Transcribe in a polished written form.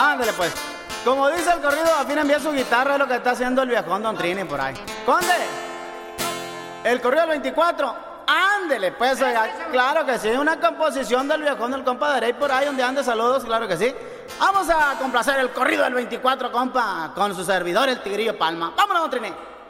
Ándale pues. Como dice el corrido, afinen bien su guitarra, es lo que está haciendo el viejón Don Trini por ahí. Conde, el corrido del 24, ándele pues, oiga, claro que sí, una composición del viejón del compa Derey por ahí donde ande, saludos, claro que sí. Vamos a complacer el corrido del 24, compa, con su servidor, el Tigrillo Palma. Vámonos, Don Trini.